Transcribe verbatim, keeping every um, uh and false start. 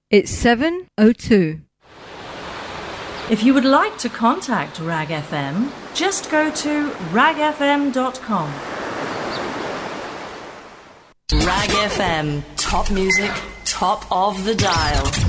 It's seven oh two. If you would like to contact Rag F M, just go to rag f m dot com. Rag F M, top music, top of the dial.